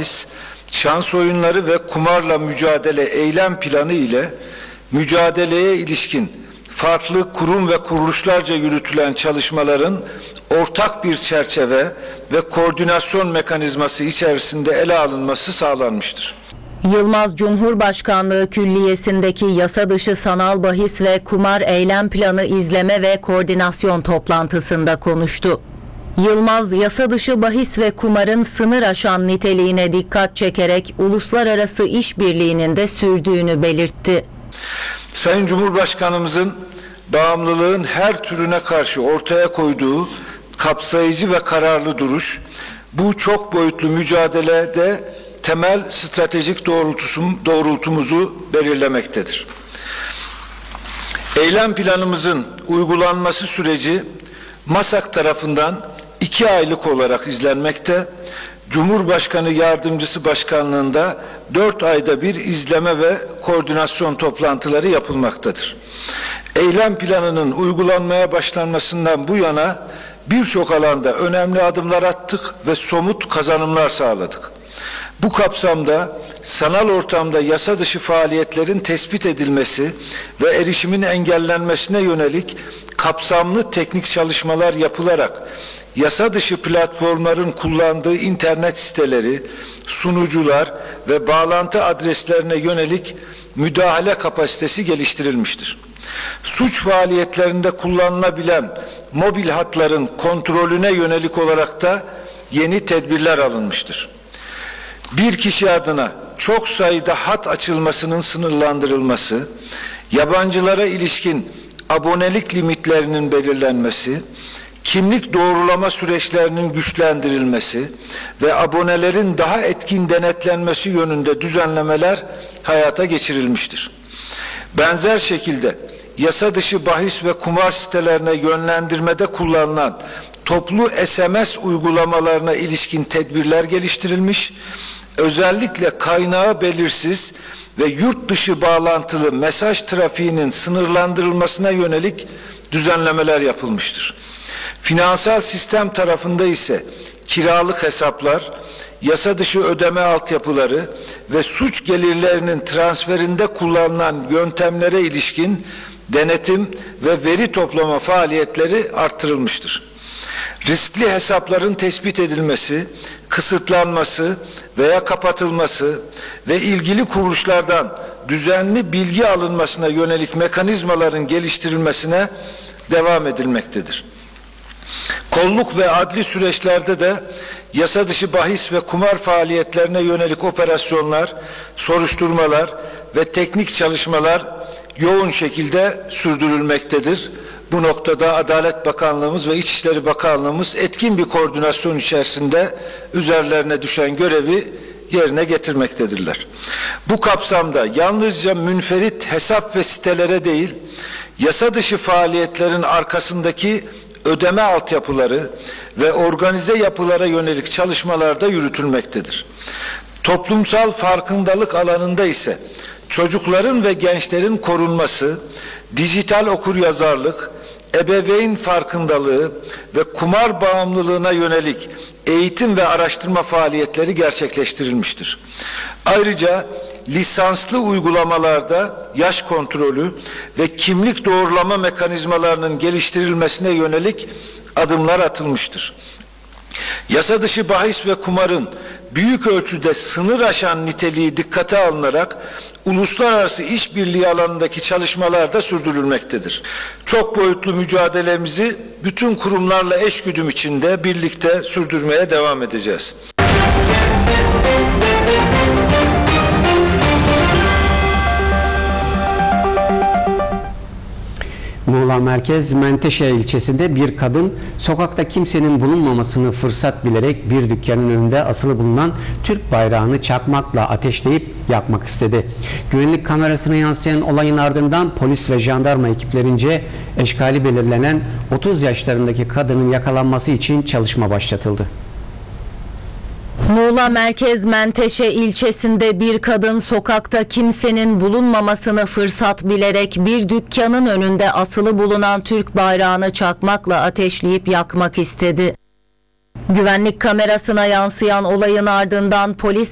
bahis, şans oyunları ve kumarla mücadele eylem planı ile mücadeleye ilişkin farklı kurum ve kuruluşlarca yürütülen çalışmaların ortak bir çerçeve ve koordinasyon mekanizması içerisinde ele alınması sağlanmıştır. Yılmaz Cumhurbaşkanlığı Külliyesi'ndeki yasa dışı sanal bahis ve kumar eylem planı izleme ve koordinasyon toplantısında konuştu. Yılmaz, yasa dışı bahis ve kumarın sınır aşan niteliğine dikkat çekerek uluslararası işbirliğinin de sürdüğünü belirtti. Sayın Cumhurbaşkanımızın bağımlılığın her türüne karşı ortaya koyduğu kapsayıcı ve kararlı duruş, bu çok boyutlu mücadelede temel stratejik doğrultumuzu belirlemektedir. Eylem planımızın uygulanması süreci MASAK tarafından 2 aylık olarak izlenmekte, Cumhurbaşkanı Yardımcısı Başkanlığında 4 ayda bir izleme ve koordinasyon toplantıları yapılmaktadır. Eylem planının uygulanmaya başlanmasından bu yana birçok alanda önemli adımlar attık ve somut kazanımlar sağladık. Bu kapsamda sanal ortamda yasa dışı faaliyetlerin tespit edilmesi ve erişimin engellenmesine yönelik kapsamlı teknik çalışmalar yapılarak yasa dışı platformların kullandığı internet siteleri, sunucular ve bağlantı adreslerine yönelik müdahale kapasitesi geliştirilmiştir. Suç faaliyetlerinde kullanılabilen mobil hatların kontrolüne yönelik olarak da yeni tedbirler alınmıştır. Bir kişi adına çok sayıda hat açılmasının sınırlandırılması, yabancılara ilişkin abonelik limitlerinin belirlenmesi, kimlik doğrulama süreçlerinin güçlendirilmesi ve abonelerin daha etkin denetlenmesi yönünde düzenlemeler hayata geçirilmiştir. Benzer şekilde yasa dışı bahis ve kumar sitelerine yönlendirmede kullanılan toplu SMS uygulamalarına ilişkin tedbirler geliştirilmiş, özellikle kaynağı belirsiz ve yurt dışı bağlantılı mesaj trafiğinin sınırlandırılmasına yönelik düzenlemeler yapılmıştır. Finansal sistem tarafında ise kiralık hesaplar, yasa dışı ödeme altyapıları ve suç gelirlerinin transferinde kullanılan yöntemlere ilişkin denetim ve veri toplama faaliyetleri artırılmıştır. Riskli hesapların tespit edilmesi, kısıtlanması veya kapatılması ve ilgili kuruluşlardan düzenli bilgi alınmasına yönelik mekanizmaların geliştirilmesine devam edilmektedir. Kolluk ve adli süreçlerde de yasa dışı bahis ve kumar faaliyetlerine yönelik operasyonlar, soruşturmalar ve teknik çalışmalar yoğun şekilde sürdürülmektedir. Bu noktada Adalet Bakanlığımız ve İçişleri Bakanlığımız etkin bir koordinasyon içerisinde üzerlerine düşen görevi yerine getirmektedirler. Bu kapsamda yalnızca münferit hesap ve sitelere değil, yasa dışı faaliyetlerin arkasındaki ödeme altyapıları ve organize yapılara yönelik çalışmalar da yürütülmektedir. Toplumsal farkındalık alanında ise çocukların ve gençlerin korunması, dijital okuryazarlık, ebeveyn farkındalığı ve kumar bağımlılığına yönelik eğitim ve araştırma faaliyetleri gerçekleştirilmiştir. Ayrıca lisanslı uygulamalarda yaş kontrolü ve kimlik doğrulama mekanizmalarının geliştirilmesine yönelik adımlar atılmıştır. Yasa dışı bahis ve kumarın büyük ölçüde sınır aşan niteliği dikkate alınarak uluslararası işbirliği alanındaki çalışmalar da sürdürülmektedir. Çok boyutlu mücadelemizi bütün kurumlarla eşgüdüm içinde birlikte sürdürmeye devam edeceğiz. Muğla Merkez Menteşe ilçesinde bir kadın sokakta kimsenin bulunmamasını fırsat bilerek bir dükkanın önünde asılı bulunan Türk bayrağını çakmakla ateşleyip yakmak istedi. Güvenlik kamerasına yansıyan olayın ardından polis ve jandarma ekiplerince eşkali belirlenen 30 yaşlarındaki kadının yakalanması için çalışma başlatıldı. Muğla Merkez Menteşe ilçesinde bir kadın sokakta kimsenin bulunmamasını fırsat bilerek bir dükkanın önünde asılı bulunan Türk bayrağını çakmakla ateşleyip yakmak istedi. Güvenlik kamerasına yansıyan olayın ardından polis